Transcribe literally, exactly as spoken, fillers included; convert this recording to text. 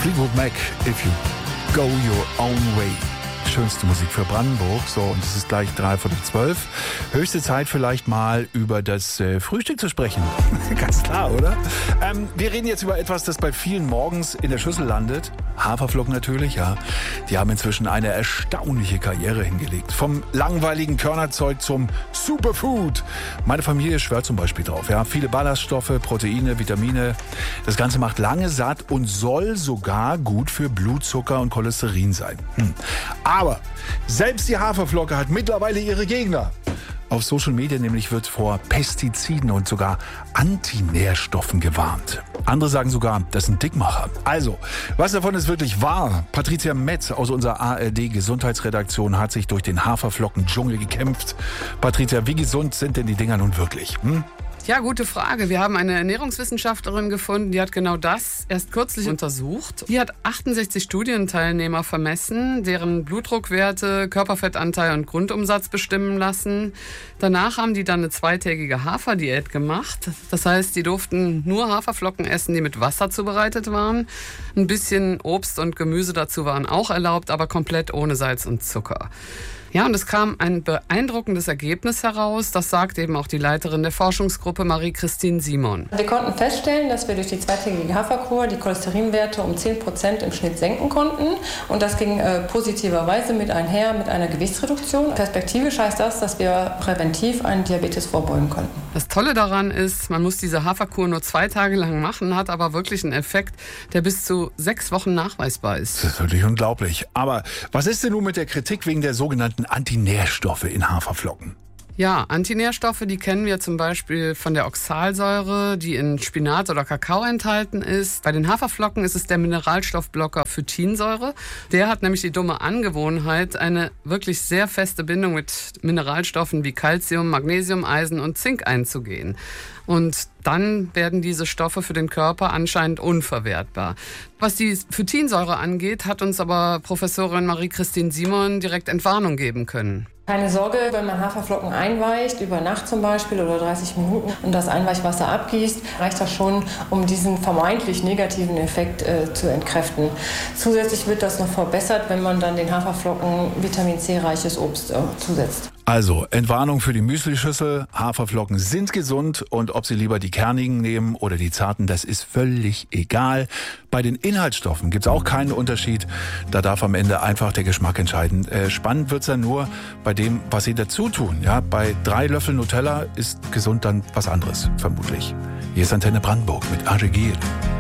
Fleetwood Mac, If You Go Your Own Way. Schönste Musik für Brandenburg. So, und es ist gleich drei vor zwölf. Höchste Zeit vielleicht mal über das äh, Frühstück zu sprechen. Ganz klar, oder? Ähm, wir reden jetzt über etwas, das bei vielen morgens in der Schüssel landet. Haferflocken natürlich, ja. Die haben inzwischen eine erstaunliche Karriere hingelegt. Vom langweiligen Körnerzeug zum Superfood. Meine Familie schwört zum Beispiel drauf. Ja, viele Ballaststoffe, Proteine, Vitamine. Das Ganze macht lange satt und soll sogar gut für Blutzucker und Cholesterin sein. Hm. Aber selbst die Haferflocke hat mittlerweile ihre Gegner. Auf Social Media nämlich wird vor Pestiziden und sogar Antinährstoffen gewarnt. Andere sagen sogar, das sind Dickmacher. Also, was davon ist wirklich wahr? Patricia Metz aus unserer A R D-Gesundheitsredaktion hat sich durch den Haferflocken-Dschungel gekämpft. Patricia, wie gesund sind denn die Dinger nun wirklich? Hm? Ja, gute Frage. Wir haben eine Ernährungswissenschaftlerin gefunden, die hat genau das erst kürzlich untersucht. Die hat achtundsechzig Studienteilnehmer vermessen, deren Blutdruckwerte, Körperfettanteil und Grundumsatz bestimmen lassen. Danach haben die dann eine zweitägige Haferdiät gemacht. Das heißt, die durften nur Haferflocken essen, die mit Wasser zubereitet waren. Ein bisschen Obst und Gemüse dazu waren auch erlaubt, aber komplett ohne Salz und Zucker. Ja, und es kam ein beeindruckendes Ergebnis heraus. Das sagt eben auch die Leiterin der Forschungsgruppe, Marie-Christine Simon. Wir konnten feststellen, dass wir durch die zweitägige Haferkur die Cholesterinwerte um zehn Prozent im Schnitt senken konnten. Und das ging äh, positiverweise mit einher mit einer Gewichtsreduktion. Perspektivisch heißt das, dass wir präventiv einen Diabetes vorbeugen konnten. Das Tolle daran ist, man muss diese Haferkur nur zwei Tage lang machen, hat aber wirklich einen Effekt, der bis zu sechs Wochen nachweisbar ist. Das ist wirklich unglaublich. Aber was ist denn nun mit der Kritik wegen der sogenannten Antinährstoffe in Haferflocken? Ja, Antinährstoffe, die kennen wir zum Beispiel von der Oxalsäure, die in Spinat oder Kakao enthalten ist. Bei den Haferflocken ist es der Mineralstoffblocker Phytinsäure. Der hat nämlich die dumme Angewohnheit, eine wirklich sehr feste Bindung mit Mineralstoffen wie Calcium, Magnesium, Eisen und Zink einzugehen. Und dann werden diese Stoffe für den Körper anscheinend unverwertbar. Was die Phytinsäure angeht, hat uns aber Professorin Marie-Christine Simon direkt Entwarnung geben können. Keine Sorge, wenn man Haferflocken einweicht, über Nacht zum Beispiel oder dreißig Minuten und das Einweichwasser abgießt, reicht das schon, um diesen vermeintlich negativen Effekt äh, zu entkräften. Zusätzlich wird das noch verbessert, wenn man dann den Haferflocken Vitamin C-reiches Obst äh, zusetzt. Also, Entwarnung für die Müslischüssel. Haferflocken sind gesund und ob Sie lieber die kernigen nehmen oder die zarten, das ist völlig egal. Bei den Inhaltsstoffen gibt es auch keinen Unterschied. Da darf am Ende einfach der Geschmack entscheiden. Äh, spannend wird's dann nur bei dem, was Sie dazu tun. Ja, bei drei Löffeln Nutella ist gesund dann was anderes, vermutlich. Hier ist Antenne Brandenburg mit A J Giel.